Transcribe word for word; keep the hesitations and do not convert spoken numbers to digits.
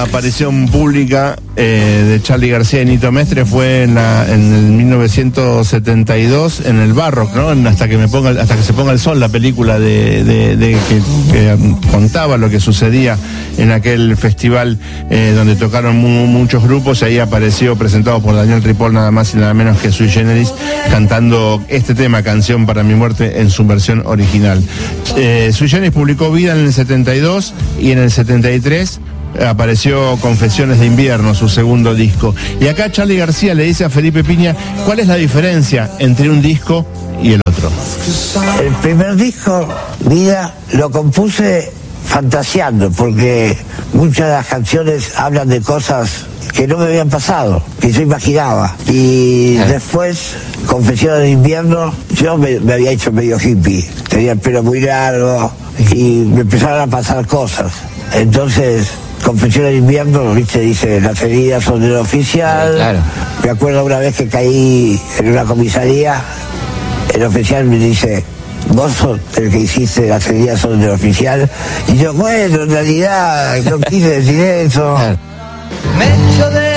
aparición pública eh, de Charly García y Nito Mestre fue en, la, en el mil novecientos setenta y dos en el Barrock, ¿no? En hasta que me ponga, hasta que se ponga el sol, la película de, de, de que, que contaba lo que sucedía en aquel festival eh, donde tocaron mu muchos grupos. Ahí apareció, presentado por Daniel Ripoll, nada más y nada menos que Sui Generis, cantando este tema, Canción para mi muerte, en su versión original. Eh, Sui Generis publicó Vida en el setenta y dos y en el setenta y tres apareció Confesiones de Invierno, su segundo disco. Y acá Charly García le dice a Felipe Piña cuál es la diferencia entre un disco y el otro. El primer disco, Vida, lo compuse fantaseando, porque muchas de las canciones hablan de cosas que no me habían pasado, que yo imaginaba. Y después, Confesiones de Invierno, yo me, me había hecho medio hippie, tenía el pelo muy largo y me empezaron a pasar cosas. Entonces, Confesiones de Invierno, viste, dice, las heridas son del oficial. Claro. Me acuerdo una vez que caí en una comisaría, el oficial me dice: vos sos el que hiciste las heridas son del oficial. Y yo, bueno, en realidad no quise decir eso. Me echo de